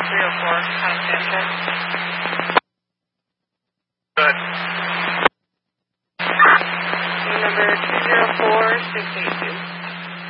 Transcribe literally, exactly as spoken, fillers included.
three oh four, timestamp check. Good. Number two zero four six eight two.